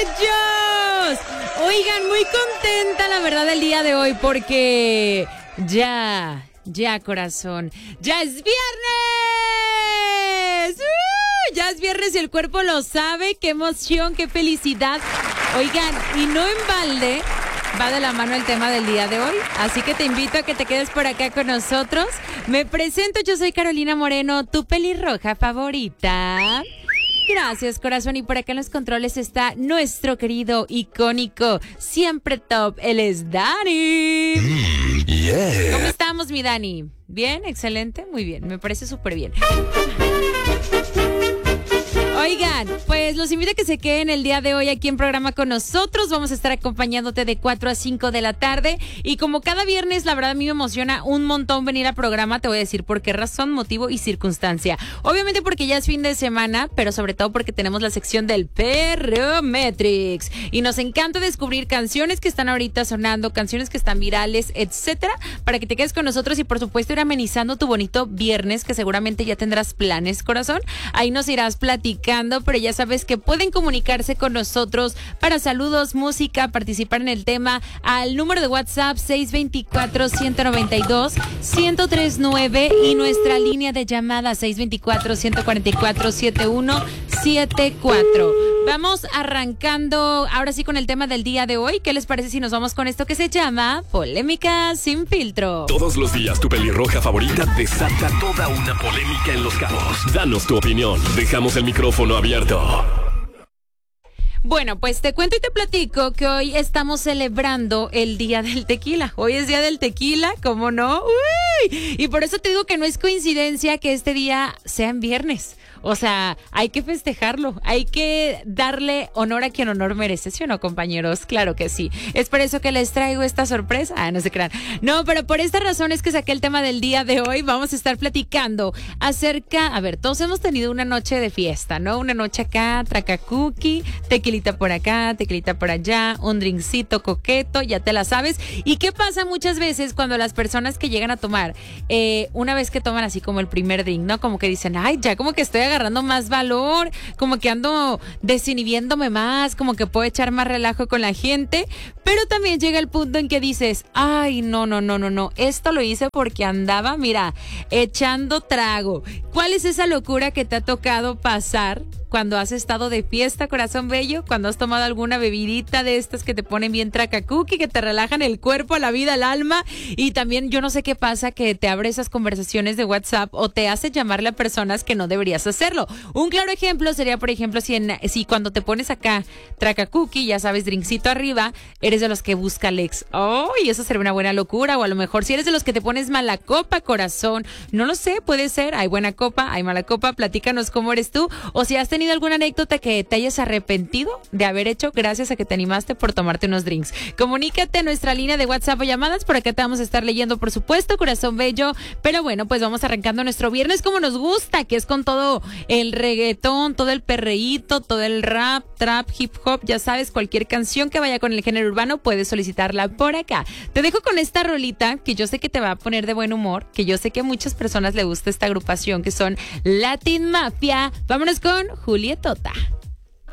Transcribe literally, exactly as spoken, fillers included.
muchachos! Oigan, muy contenta la verdad el día de hoy porque ya, ya corazón, ya es viernes. ¡Uh! Ya es viernes y el cuerpo lo sabe. ¡Qué emoción, qué felicidad! Oigan, y no en balde va de la mano el tema del día de hoy, así que te invito a que te quedes por acá con nosotros. Me presento, yo soy Carolina Moreno, tu pelirroja favorita. Gracias, corazón. Y por acá en los controles está nuestro querido, icónico, siempre top, él es Dani. Mm, yeah. ¿Cómo estamos, mi Dani? ¿Bien? ¿Excelente? Muy bien, me parece súper bien. Oigan, pues los invito a que se queden el día de hoy aquí en programa con nosotros. Vamos a estar acompañándote de cuatro a cinco de la tarde. Y como cada viernes, la verdad a mí me emociona un montón venir al programa. Te voy a decir por qué razón, motivo y circunstancia. Obviamente porque ya es fin de semana, pero sobre todo porque tenemos la sección del Perrometrix. Y nos encanta descubrir canciones que están ahorita sonando, canciones que están virales, etcétera, para que te quedes con nosotros y por supuesto ir amenizando tu bonito viernes, que seguramente ya tendrás planes, corazón. Ahí nos irás platicando. Pero ya sabes que pueden comunicarse con nosotros para saludos, música, participar en el tema al número de WhatsApp seis dos cuatro, uno nueve dos, uno cero tres nueve y nuestra línea de llamada seis dos cuatro, uno cuatro cuatro, siete uno siete cuatro. Vamos arrancando ahora sí con el tema del día de hoy. ¿Qué les parece si nos vamos con esto que se llama Polémica sin filtro? Todos los días tu pelirroja favorita desata toda una polémica en Los Cabos. Danos tu opinión. Dejamos el micrófono abierto. Bueno, pues te cuento y te platico que hoy estamos celebrando el Día del Tequila. Hoy es Día del Tequila, ¿cómo no? ¡Uy! Y por eso te digo que no es coincidencia que este día sea en viernes. O sea, hay que festejarlo, hay que darle honor a quien honor merece, ¿sí o no, compañeros? Claro que sí. Es por eso que les traigo esta sorpresa. Ah, no se crean. No, pero por esta razón es que saqué el tema del día de hoy. Vamos a estar platicando acerca... A ver, todos hemos tenido una noche de fiesta, ¿no? Una noche acá, tracacuqui, tequilita por acá, tequilita por allá, un drinkcito coqueto, ya te la sabes. ¿Y qué pasa muchas veces cuando las personas que llegan a tomar, eh, una vez que toman así como el primer drink, ¿no? Como que dicen, ay, ya como que estoy agarrando más valor, como que ando desinhibiéndome más, como que puedo echar más relajo con la gente, pero también llega el punto en que dices, ay, no, no, no, no, no, esto lo hice porque andaba, mira, echando trago. ¿Cuál es esa locura que te ha tocado pasar cuando has estado de fiesta, corazón bello? Cuando has tomado alguna bebidita de estas que te ponen bien tracacuqui, que te relajan el cuerpo, la vida, el alma. Y también yo no sé qué pasa, que te abre esas conversaciones de WhatsApp o te hace llamarle a personas que no deberías hacerlo. Un claro ejemplo sería, por ejemplo, si, en, si cuando te pones acá tracacuqui, ya sabes, drinkcito arriba, eres de los que busca el ex. Oh, y eso sería una buena locura. O a lo mejor si eres de los que te pones mala copa, corazón. No lo sé, puede ser. Hay buena copa, hay mala copa. Platícanos cómo eres tú. O si has tenido alguna anécdota que te hayas arrepentido de haber hecho gracias a que te animaste por tomarte unos drinks. Comunícate a nuestra línea de WhatsApp o llamadas, por acá te vamos a estar leyendo, por supuesto, corazón bello. Pero bueno, pues vamos arrancando nuestro viernes como nos gusta, que es con todo el reggaetón, todo el perreíto, todo el rap, trap, hip hop, ya sabes, cualquier canción que vaya con el género urbano puedes solicitarla por acá. Te dejo con esta rolita que yo sé que te va a poner de buen humor, que yo sé que a muchas personas le gusta esta agrupación, que son Latin Mafia. Vámonos con Julietota.